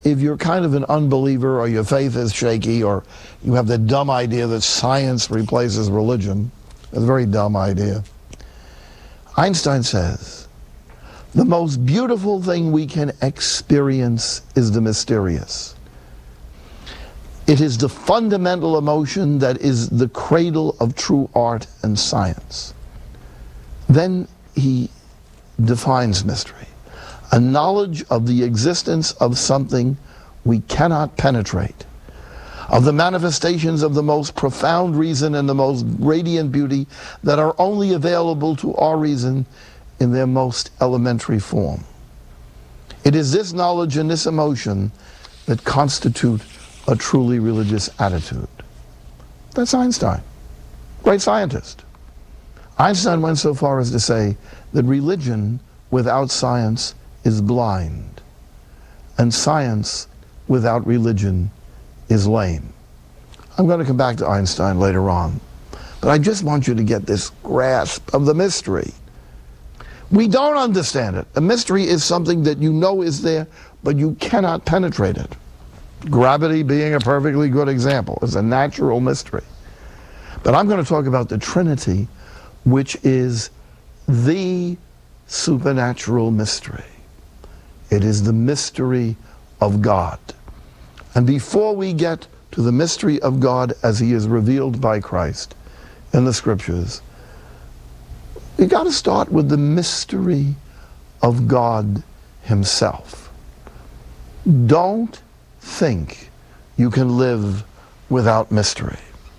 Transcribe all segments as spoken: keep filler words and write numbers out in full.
If you're kind of an unbeliever, or your faith is shaky, or you have the dumb idea that science replaces religion, it's a very dumb idea. Einstein says, the most beautiful thing we can experience is the mysterious. It is the fundamental emotion that is the cradle of true art and science. Then he defines mystery. A knowledge of the existence of something we cannot penetrate, of the manifestations of the most profound reason and the most radiant beauty that are only available to our reason in their most elementary form. It is this knowledge and this emotion that constitute a truly religious attitude. That's Einstein, great scientist. Einstein went so far as to say that religion without science is blind, and science without religion is lame. I'm going to come back to Einstein later on, but I just want you to get this grasp of the mystery. We don't understand it. A mystery is something that you know is there, but you cannot penetrate it. Gravity being a perfectly good example. It's a natural mystery. But I'm going to talk about the Trinity, which is the supernatural mystery. It is the mystery of God. And before we get to the mystery of God as he is revealed by Christ in the scriptures, we got to start with the mystery of God himself. Don't think you can live without mystery.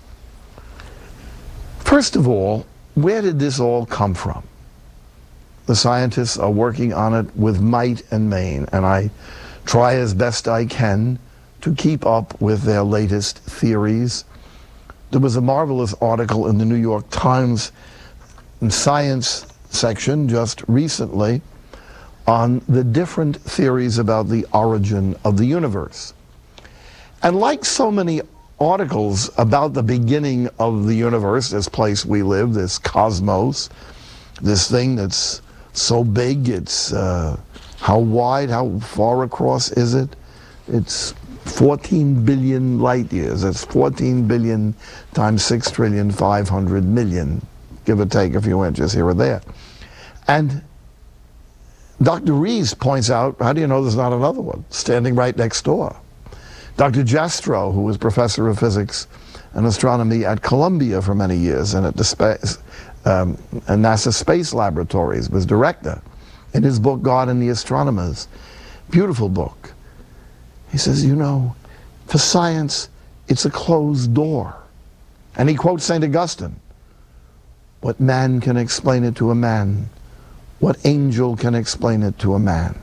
First of all, where did this all come from? The scientists are working on it with might and main, and I try as best I can to keep up with their latest theories. There was a marvelous article in the New York Times Science section just recently on the different theories about the origin of the universe. And like so many articles about the beginning of the universe, this place we live, this cosmos, this thing that's so big, it's uh, how wide, how far across is it? It's fourteen billion light years. That's fourteen billion times six trillion five hundred million, give or take a few inches here or there. And Doctor Rees points out, how do you know there's not another one standing right next door? Doctor Jastrow, who was professor of physics and astronomy at Columbia for many years and at the space, um, NASA Space Laboratories, was director. In his book, God and the Astronomers, beautiful book, he says, you know, for science, it's a closed door. And he quotes Saint Augustine, what man can explain it to a man? What angel can explain it to a man?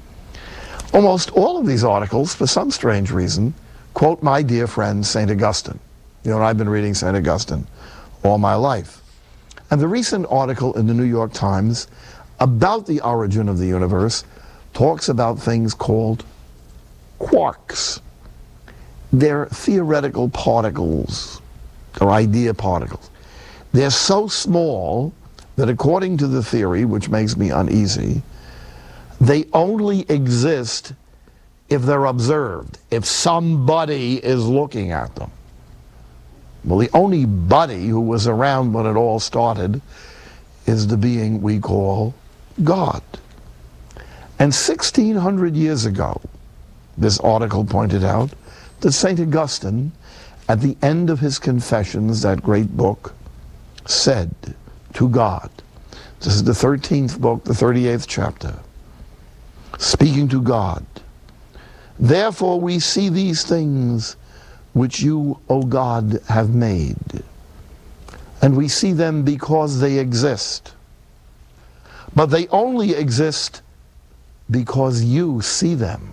Almost all of these articles, for some strange reason, quote my dear friend Saint Augustine. You know, I've been reading Saint Augustine all my life. And the recent article in the New York Times about the origin of the universe talks about things called quarks. They're theoretical particles, or idea particles. They're so small that according to the theory, which makes me uneasy, they only exist if they're observed, if somebody is looking at them. Well, the only buddy who was around when it all started is the being we call God. And sixteen hundred years ago, this article pointed out that Saint Augustine, at the end of his Confessions, that great book, said to God, this is the thirteenth book, the thirty-eighth chapter, speaking to God, therefore we see these things which you, O God, have made, and we see them because they exist. But they only exist because you see them.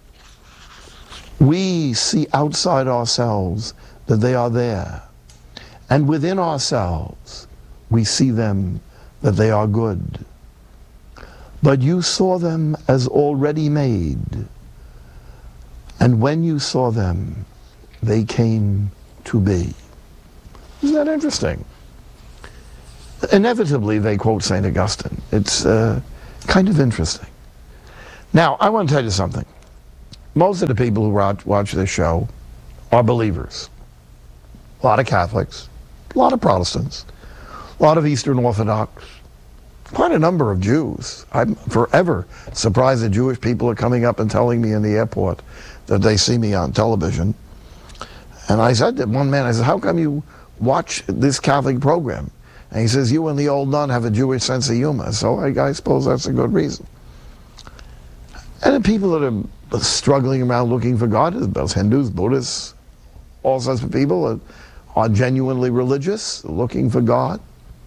We see outside ourselves that they are there, and within ourselves we see them that they are good. But you saw them as already made, and when you saw them, they came to be. Isn't that interesting? Inevitably, they quote Saint Augustine. It's uh, kind of interesting. Now, I want to tell you something. Most of the people who watch, watch this show are believers. A lot of Catholics, a lot of Protestants, a lot of Eastern Orthodox, quite a number of Jews. I'm forever surprised that Jewish people are coming up and telling me in the airport that they see me on television. And I said to one man, I said, how come you watch this Catholic program? And he says, you and the old nun have a Jewish sense of humor. So I, I suppose that's a good reason. And the people that are struggling around looking for God, there's Hindus, Buddhists, all sorts of people are, are genuinely religious, looking for God.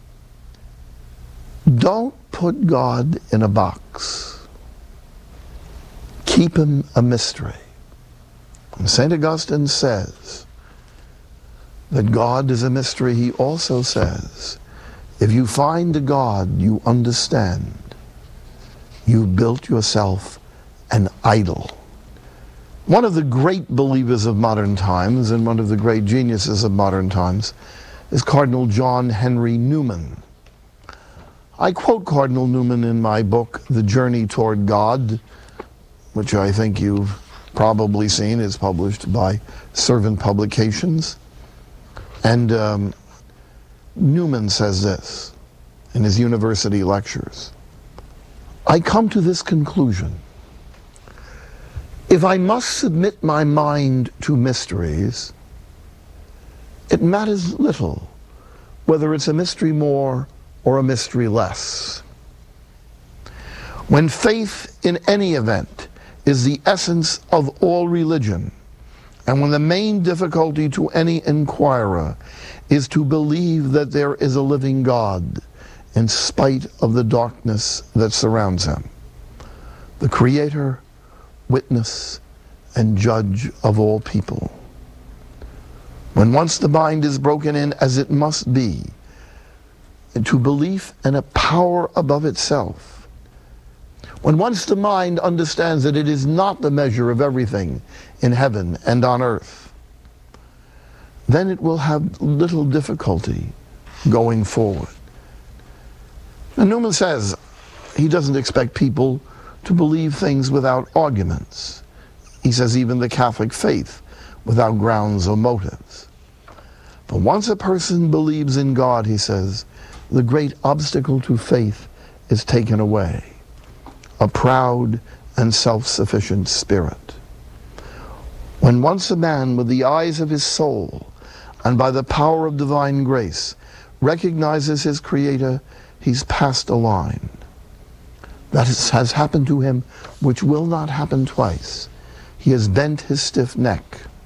Don't put God in a box. Keep him a mystery. And Saint Augustine says that God is a mystery. He also says, if you find a God you understand, you've built yourself an idol. One of the great believers of modern times and one of the great geniuses of modern times is Cardinal John Henry Newman. I quote Cardinal Newman in my book, The Journey Toward God, which I think you've probably seen is published by Servant Publications. And um, Newman says this in his university lectures. I come to this conclusion. If I must submit my mind to mysteries, it matters little whether it's a mystery more or a mystery less. When faith in any event is the essence of all religion, and when the main difficulty to any inquirer is to believe that there is a living God in spite of the darkness that surrounds him, the Creator, witness, and judge of all people. When once the mind is broken in, as it must be, into belief in a power above itself, when once the mind understands that it is not the measure of everything in heaven and on earth, then it will have little difficulty going forward. And Newman says he doesn't expect people to believe things without arguments. He says even the Catholic faith without grounds or motives. But once a person believes in God, he says, the great obstacle to faith is taken away. A proud and self-sufficient spirit. When once a man with the eyes of his soul and by the power of divine grace recognizes his Creator, he's passed a line. That is, has happened to him, which will not happen twice. He has bent his stiff neck.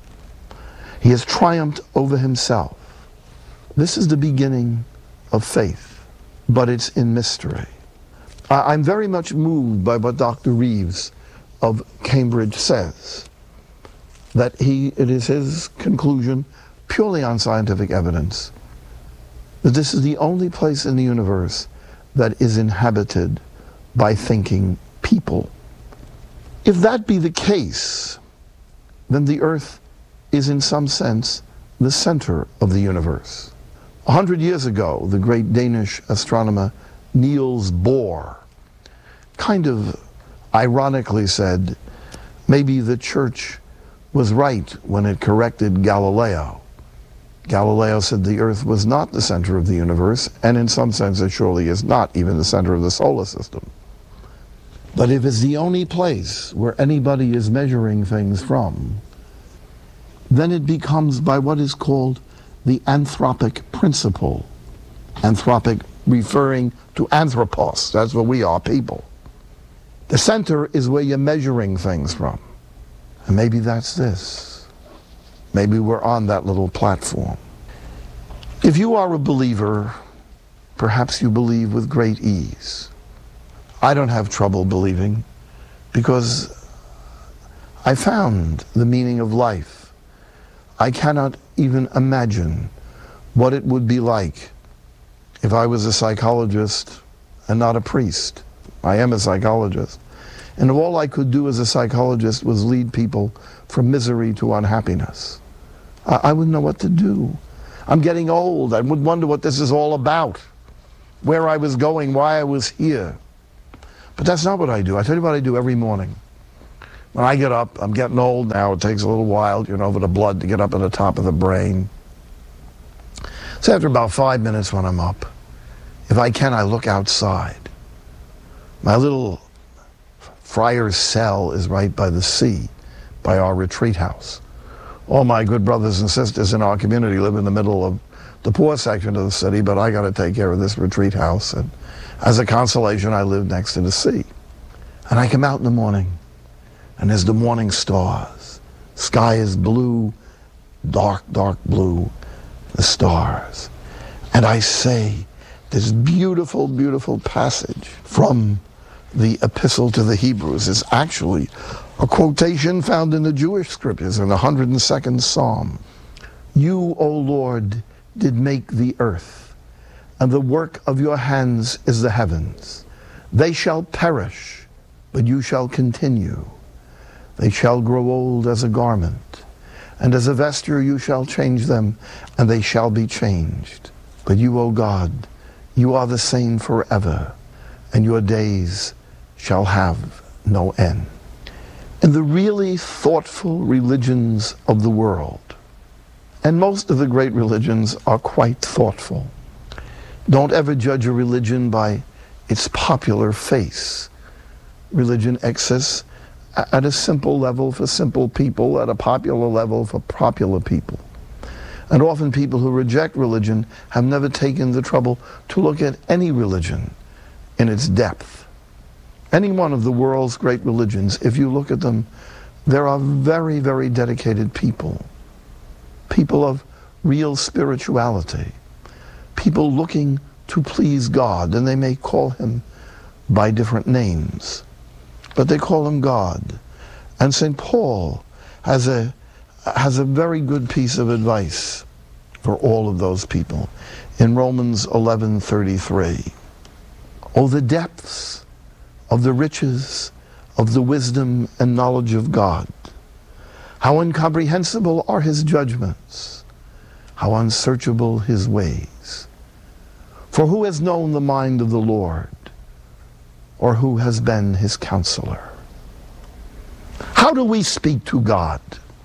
He has triumphed over himself. This is the beginning of faith, but it's in mystery. I, I'm very much moved by what Doctor Reeves of Cambridge says, that he, it is his conclusion, purely on scientific evidence, that this is the only place in the universe that is inhabited by thinking people. If that be the case, then the earth is in some sense the center of the universe. A hundred years ago, the great Danish astronomer Niels Bohr kind of ironically said, maybe the church was right when it corrected Galileo. Galileo said the earth was not the center of the universe, and in some sense it surely is not even the center of the solar system. But if it's the only place where anybody is measuring things from, then it becomes by what is called the anthropic principle. Anthropic referring to anthropos, that's what we are, people. The center is where you're measuring things from. And maybe that's this. Maybe we're on that little platform. If you are a believer, perhaps you believe with great ease. I don't have trouble believing because I found the meaning of life. I cannot even imagine what it would be like if I was a psychologist and not a priest. I am a psychologist. And all I could do as a psychologist was lead people from misery to unhappiness. I, I wouldn't know what to do. I'm getting old. I would wonder what this is all about, where I was going, why I was here. But that's not what I do. I tell you what I do every morning. When I get up, I'm getting old now, it takes a little while, you know, for the blood to get up at the top of the brain. So after about five minutes when I'm up, if I can, I look outside. My little friar's cell is right by the sea, by our retreat house. All my good brothers and sisters in our community live in the middle of the poor section of the city, but I got to take care of this retreat house. And as a consolation, I live next to the sea. And I come out in the morning, and there's the morning stars. Sky is blue, dark, dark blue, the stars. And I say this beautiful, beautiful passage from the Epistle to the Hebrews. Is actually a quotation found in the Jewish scriptures in the one hundred second Psalm. You, O Lord, did make the earth, and the work of your hands is the heavens. They shall perish, but you shall continue. They shall grow old as a garment, and as a vesture you shall change them, and they shall be changed. But you, O God, you are the same forever, and your days shall have no end. In the really thoughtful religions of the world, and most of the great religions are quite thoughtful. Don't ever judge a religion by its popular face. Religion exists at a simple level for simple people, at a popular level for popular people. And often people who reject religion have never taken the trouble to look at any religion in its depth. Any one of the world's great religions, if you look at them, there are very, very dedicated people. People of real spirituality. People looking to please God, and they may call him by different names, but they call him God. And Saint Paul has a, has a very good piece of advice for all of those people in Romans eleven thirty-three. Oh, the depths of the riches of the wisdom and knowledge of God. How incomprehensible are his judgments, how unsearchable his ways. For who has known the mind of the Lord, or who has been his counselor? How do we speak to God?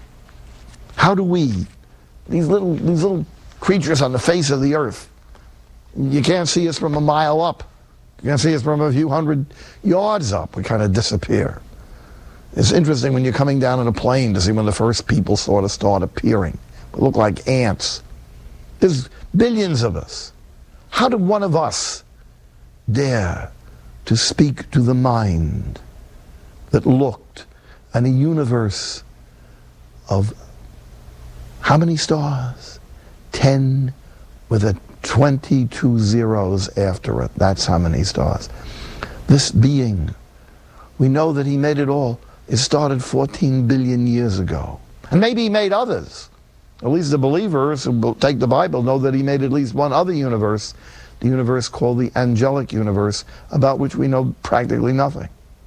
How do we, these little, these little creatures on the face of the earth, you can't see us from a mile up. You can't see us from a few hundred yards up. We kind of disappear. It's interesting when you're coming down in a plane to see when the first people sort of start appearing. We look like ants. There's billions of us. How did one of us dare to speak to the mind that looked at a universe of how many stars? Ten with a twenty-two zeros after it. That's how many stars. This being, we know that he made it all. It started fourteen billion years ago. And maybe he made others. At least the believers who take the Bible know that he made at least one other universe, the universe called the angelic universe, about which we know practically nothing.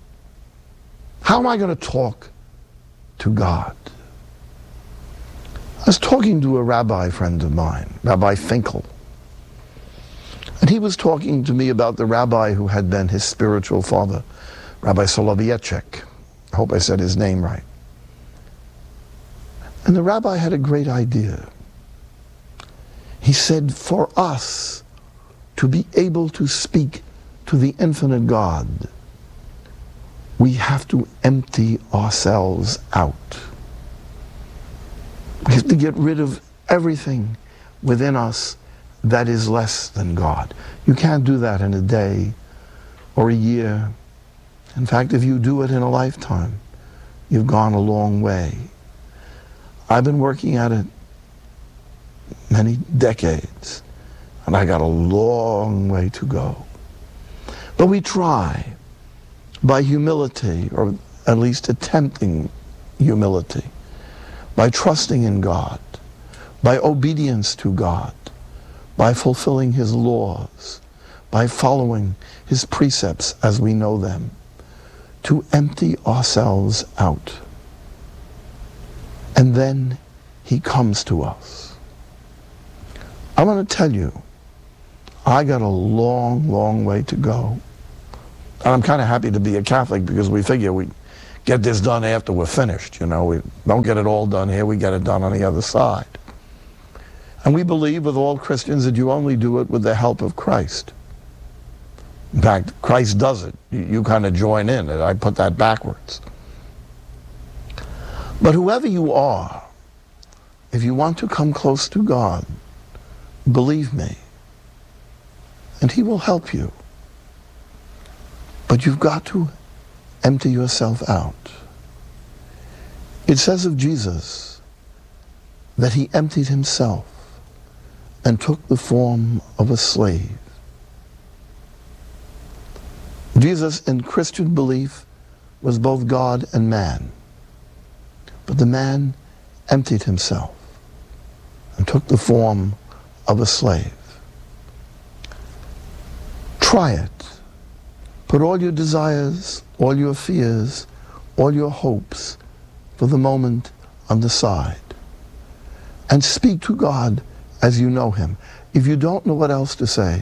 How am I going to talk to God? I was talking to a rabbi friend of mine, Rabbi Finkel. And he was talking to me about the rabbi who had been his spiritual father, Rabbi Soloveitchik. I hope I said his name right. And the rabbi had a great idea. He said, for us to be able to speak to the infinite God, we have to empty ourselves out. We have to get rid of everything within us that is less than God. You can't do that in a day or a year. In fact, if you do it in a lifetime, you've gone a long way. I've been working at it many decades, and I got a long way to go. But we try by humility, or at least attempting humility, by trusting in God, by obedience to God, by fulfilling his laws, by following his precepts as we know them, to empty ourselves out. And then he comes to us. I'm going to tell you, I got a long, long way to go. And I'm kind of happy to be a Catholic because we figure we get this done after we're finished. You know, we don't get it all done here, we get it done on the other side. And we believe with all Christians that you only do it with the help of Christ. In fact, Christ does it. You, you kind of join in. I put that backwards. But whoever you are, if you want to come close to God, believe me, and He will help you. But you've got to empty yourself out. It says of Jesus that He emptied Himself and took the form of a slave. Jesus, in Christian belief, was both God and man. But the man emptied himself and took the form of a slave. Try it. Put all your desires, all your fears, all your hopes for the moment on the side. And speak to God as you know Him. If you don't know what else to say,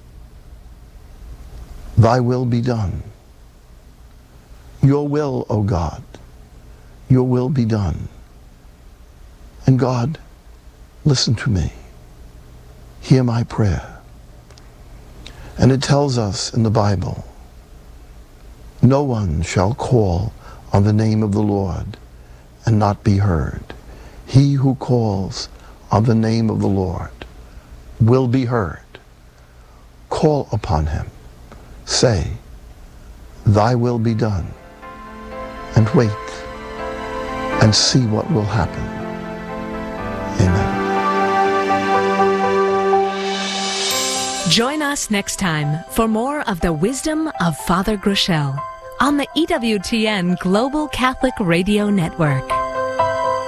Thy will be done. Your will, O God, your will be done. And God, listen to me. Hear my prayer. And it tells us in the Bible, no one shall call on the name of the Lord and not be heard. He who calls on the name of the Lord will be heard. Call upon Him. Say, Thy will be done. And wait and see what will happen. Amen. Join us next time for more of the wisdom of Father Groeschel on the E W T N Global Catholic Radio Network.